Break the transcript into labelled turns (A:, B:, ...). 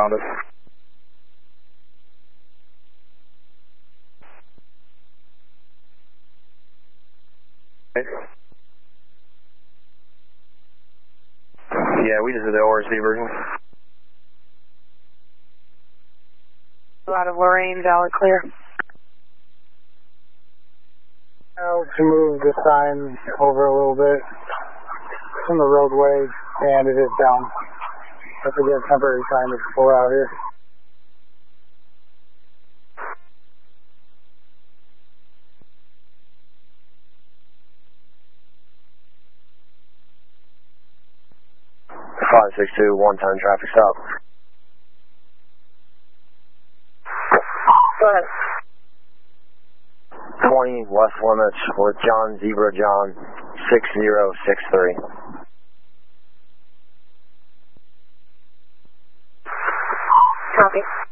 A: responded. Yeah, we just did the ORC version.
B: Out of Lorraine, valid clear.
C: To move the sign over a little bit from the roadway, and it is down. That's a good temporary sign to pull out here.
A: Five 562, one-time traffic stop.
B: Go ahead.
A: 20 west limits with John Zebra John 6063.
B: Copy.